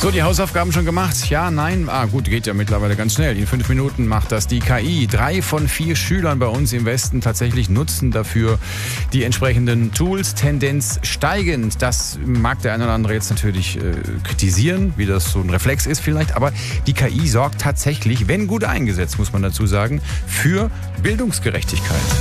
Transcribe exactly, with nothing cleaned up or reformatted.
So, die Hausaufgaben schon gemacht? Ja, nein? Ah, gut, geht ja mittlerweile ganz schnell. In fünf Minuten macht das die K I. Drei von vier Schülern bei uns im Westen tatsächlich nutzen dafür die entsprechenden Tools. Tendenz steigend. Das mag der eine oder andere jetzt natürlich äh, kritisieren, wie das so ein Reflex ist vielleicht. Aber die K I sorgt tatsächlich, wenn gut eingesetzt, muss man dazu sagen, für Bildungsgerechtigkeit.